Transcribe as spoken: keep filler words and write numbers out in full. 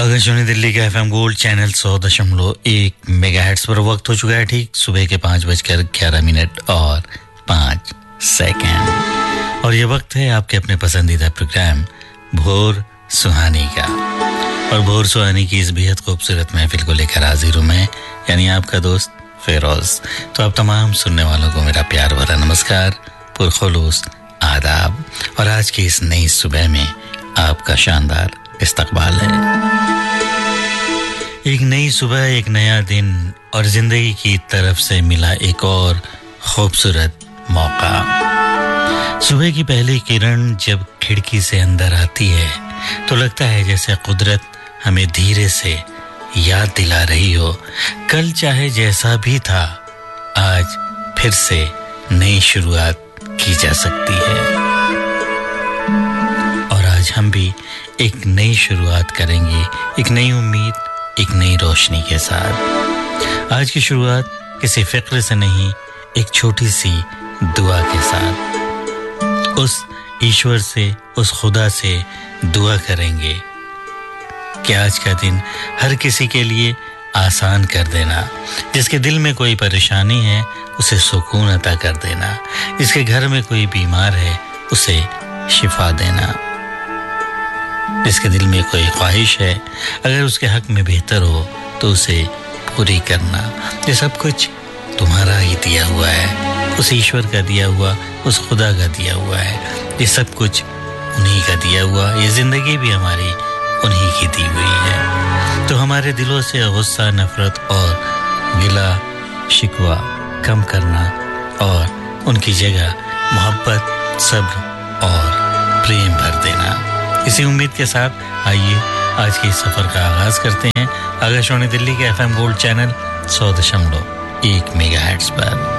आकाशवाणी दिल्ली के FM gold channel सौ दशमलव एक मेगाहर्ट्ज पर वक्त हो चुका है ठीक सुबह के पाँच बजकर ग्यारह मिनट और पाँच सेकंड और ये वक्त है आपके अपने पसंदीदा प्रोग्राम भोर सुहानी का। और भोर सुहानी की इस बेहद खूबसूरत महफिल को लेकर हाजिर हूं मैं, यानी आपका दोस्त फेरोज। तो आप तमाम सुनने वालों को मेरा प्यार भरा नमस्कार, पुरखुलूस आदाब। और आज की इस नई सुबह में आपका शानदार इस्तकबाल है। एक नई सुबह, एक नया दिन और जिंदगी की तरफ से मिला एक और खूबसूरत मौका। सुबह की पहली किरण जब खिड़की से अंदर आती है तो लगता है जैसे कुदरत हमें धीरे से याद दिला रही हो, कल चाहे जैसा भी था आज फिर से नई शुरुआत की जा सकती है। और आज हम भी एक नई शुरुआत करेंगे, एक नई उम्मीद, एक नई रोशनी के साथ। आज की शुरुआत किसी फिक्र से नहीं, एक छोटी सी दुआ के साथ। उस ईश्वर से, उस खुदा से दुआ करेंगे कि आज का दिन हर किसी के लिए आसान कर देना। जिसके दिल में कोई परेशानी है उसे सुकून अता कर देना। जिसके घर में कोई बीमार है उसे शिफा देना। जिसके दिल में कोई ख्वाहिश है अगर उसके हक में बेहतर हो तो उसे पूरी करना। ये सब कुछ तुम्हारा ही दिया हुआ है, उस ईश्वर का दिया हुआ, उस खुदा का दिया हुआ है। ये सब कुछ उन्हीं का दिया हुआ, ये जिंदगी भी हमारी उन्हीं की दी हुई है। तो हमारे दिलों से गुस्सा, नफरत और गिला शिकवा कम करना और उनकी जगह मोहब्बत, सब्र और प्रेम भर देना। इसी उम्मीद के साथ आइए आज के इस सफर का आगाज करते हैं आकाशवाणी दिल्ली के एफएम गोल्ड चैनल सौ दशमलव एक मेगाहर्ट्ज पर।